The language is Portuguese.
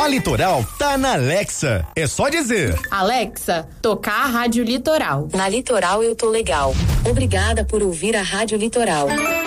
A Litoral tá na Alexa. É só dizer: Alexa, tocar a Rádio Litoral. Na Litoral eu tô legal. Obrigada por ouvir a Rádio Litoral.